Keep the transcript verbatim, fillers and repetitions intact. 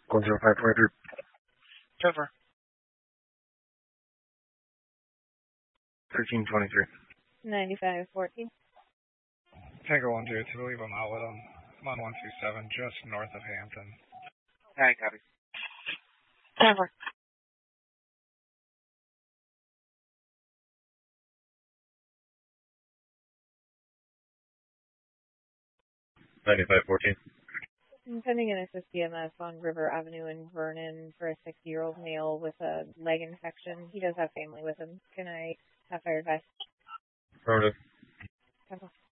one zero five twenty-three. Jennifer. thirteen twenty-three. ninety-five fourteen. Tango one two, to believe I'm out with him. I'm on one two seven, just north of Hampton. Alright, copy. Jennifer. ninety-five fourteen. I'm sending an S S D M S on River Avenue in Vernon for a sixty-year-old male with a leg infection. He does have family with him. Can I have fire advice? Affirmative. Temple.